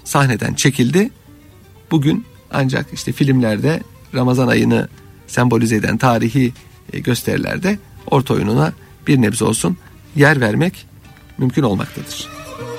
sahneden çekildi. Bugün ancak işte filmlerde Ramazan ayını sembolize eden tarihi gösterilerde orta oyununa bir nebze olsun yer vermek mümkün olmaktadır.